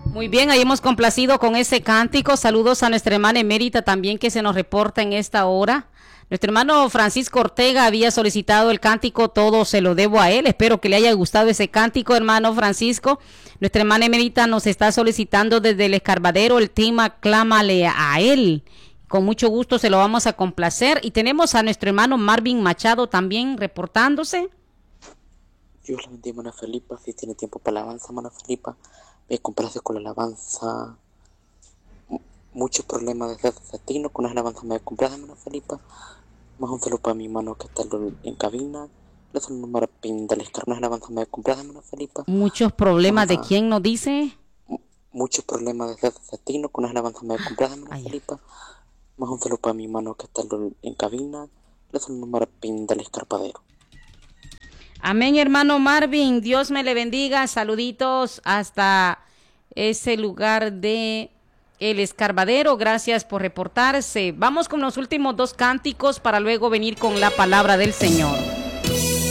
Muy bien, ahí hemos complacido con ese cántico. Saludos a nuestra hermana emérita también que se nos reporta en esta hora. Nuestro hermano Francisco Ortega había solicitado el cántico Todo se lo debo a él. Espero que le haya gustado ese cántico, hermano Francisco. Nuestra hermana emérita nos está solicitando desde el Escarbadero el tema Clámale a él. Con mucho gusto se lo vamos a complacer. Y tenemos a nuestro hermano Marvin Machado también reportándose. Dios la bendiga, hermana Felipa. Si tiene tiempo para la alabanza, hermana Felipa, me complace con la alabanza. Muchos problemas de destino con las alabanzas me complace, hermana Felipa. Más un saludo para mi hermano que está en cabina. Le son un marpín del escar, unas alabanzas me complace, hermana Felipa. Muchos problemas de quién nos dice. Muchos problemas de destino con las alabanzas me complace, hermana Felipa. Más un saludo para mi hermano que está en cabina. Le son un marpín del escarpadero. Amén, hermano Marvin. Dios me le bendiga. Saluditos hasta ese lugar de El Escarbadero. Gracias por reportarse. Vamos con los últimos dos cánticos para luego venir con la palabra del Señor.